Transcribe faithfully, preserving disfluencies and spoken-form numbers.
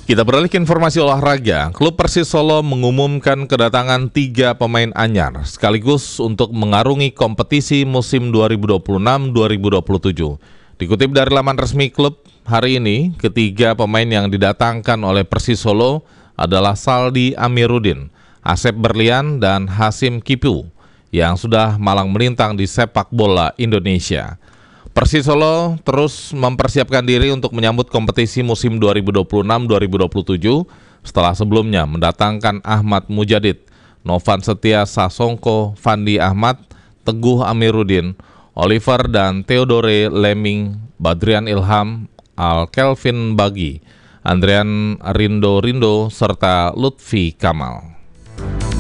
Kita beralih ke informasi olahraga. Klub Persis Solo mengumumkan kedatangan tiga pemain anyar sekaligus untuk mengarungi kompetisi musim dua ribu dua puluh enam dua ribu dua puluh tujuh. Dikutip dari laman resmi klub, hari ini ketiga pemain yang didatangkan oleh Persis Solo adalah Saldi Amiruddin, Asep Berlian, dan Hasim Kipu yang sudah malang melintang di sepak bola Indonesia. Persis Solo terus mempersiapkan diri untuk menyambut kompetisi musim dua ribu dua puluh enam dua ribu dua puluh tujuh setelah sebelumnya mendatangkan Ahmad Mujadid, Novan Setia Sasongko, Fandi Ahmad, Teguh Amiruddin, Oliver dan Theodore Lemming, Badrian Ilham, Al Kelvin Bagi, Andrian Rindo Rindo, serta Lutfi Kamal.